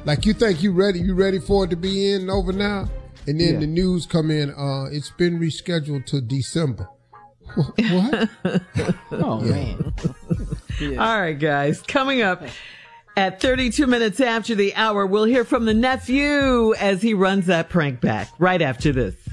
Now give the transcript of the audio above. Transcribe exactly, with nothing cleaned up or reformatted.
Like, you think you ready? You ready for it to be in over now? And then Yeah. the news come in. Uh, it's been rescheduled to December. What? Oh man. Yeah. All right, guys. Coming up at thirty-two minutes after the hour, we'll hear from the nephew as he runs that prank back right after this.